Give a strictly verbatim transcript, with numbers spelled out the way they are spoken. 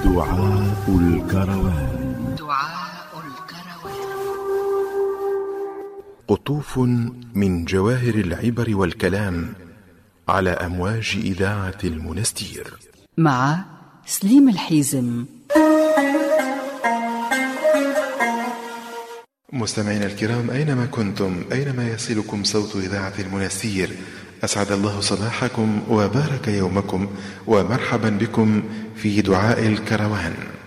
دعاء الكروان. دعاء الكروان. قطوف من جواهر العبر والكلام على أمواج إذاعة المنستير مع سليم الحيزم. مستمعينا الكرام، أينما كنتم، أينما يصلكم صوت إذاعة المنستير، أسعد الله صباحكم وبارك يومكم، ومرحبا بكم في دعاء الكروان.